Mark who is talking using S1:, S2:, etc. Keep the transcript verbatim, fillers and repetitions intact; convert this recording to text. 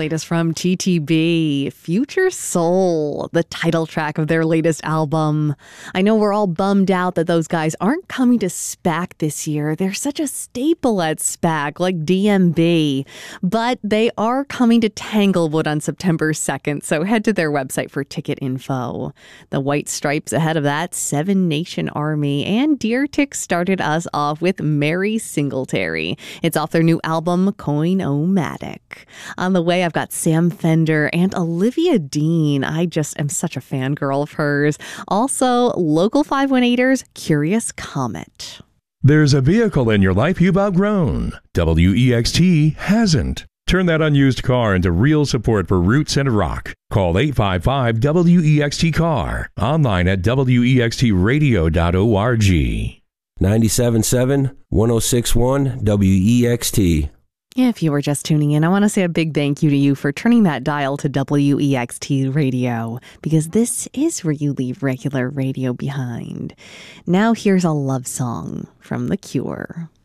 S1: latest from T T B, Future Soul, the title track of their latest album. I know we're all bummed out that those guys aren't coming to SPAC this year. They're such a staple at SPAC, like D M B. But they are coming to Tanglewood on September second, so head to their website for ticket info. The White Stripes ahead of that, Seven Nation Army, and Deer Tick started us off with Mary Singletary. It's off their new album, Coin-O-Matic. On the way, I've got Sam Fender and Olivia Dean. I just am such a fangirl of hers. Also, local five one eighters, Curious Comet.
S2: There's a vehicle in your life you've outgrown. W E X T hasn't. Turn that unused car into real support for Roots and Rock. Call eight five five W E X T car. Online at W E X T radio dot org.
S3: ninety-seven point seven, one oh six point one W E X T.
S1: If you were just tuning in, I want to say a big thank you to you for turning that dial to W E X T Radio, because this is where you leave regular radio behind. Now here's a love song from The Cure.